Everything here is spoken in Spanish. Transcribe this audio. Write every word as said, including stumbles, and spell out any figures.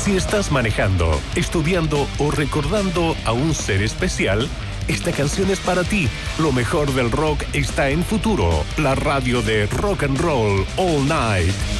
Si estás manejando, estudiando o recordando a un ser especial, esta canción es para ti. Lo mejor del rock está en Futuro, la radio de rock and roll all night.